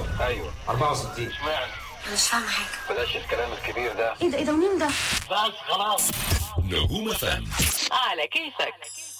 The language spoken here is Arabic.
ايوه 64. اشمعنى؟ انا مش فاهمه حاجه. بلاش الكلام الكبير ده. ايه ده ومين ده؟ بس خلاص. نجوم FM على كيفك.